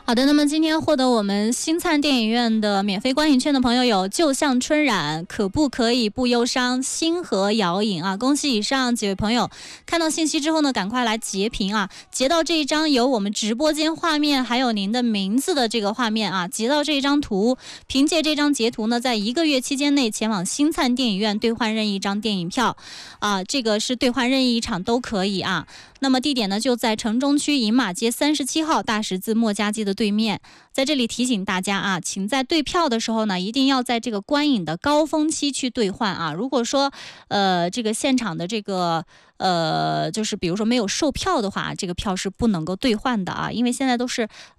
好的，那么今天获得我们星灿电影院的免费观影券的朋友有就像春染、可不可以不忧伤、星河遥影啊！恭喜以上几位朋友，看到信息之后呢，赶快来截屏啊！截到这一张有我们直播间画面还有您的名字的这个画面啊，截到这一张图，凭借这张截图呢，在1个月期间内前往星灿电影院兑换任意一张电影票啊，这个是兑换任意一场都可以啊。那么地点呢就在城中区银马街37号大十字墨家街的对面。在这里提醒大家啊，请在兑票的时候呢，一定要在这个观影的高峰期去兑换啊。如果说这个现场的这个就是比如说没有售票的话，这个票是不能够兑换的啊，因为现在都是